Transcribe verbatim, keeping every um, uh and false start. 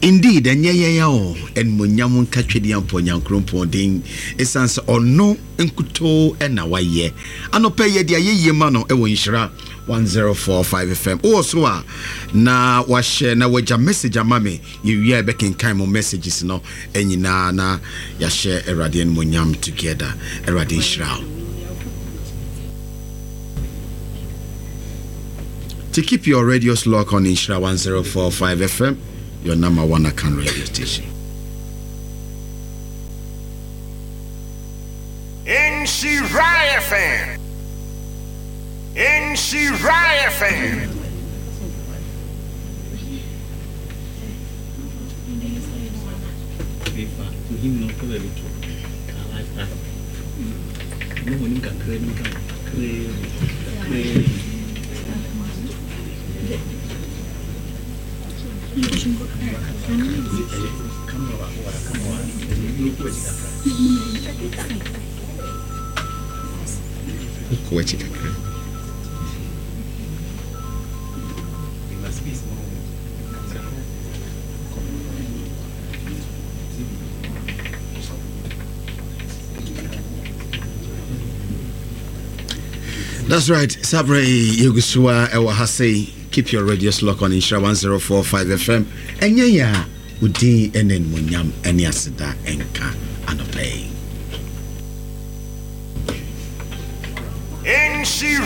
Indeed, and yeah, yeah, oh, and Munyamun Katchedian Ponyankrum Ponding, a sense or no, and Kuto and Nawaye. I no pay ye, ye mano, e winshra one zero four five F M. Oh, so na wash na waja message, mammy, you yeah, back in time messages, no, and you na na ya share a radian Munyam together, a radian shroud. To keep your radios locked on Inshra one zero four five F M, your number one account radio station. Inshra F M. Inshra F M. That's right. Sabre Yugusua Ewahase. Keep your radios locked on Inshra one zero four five F M. And yeah, yeah, Udi enen munyam eni asida enka anoplay. Inshra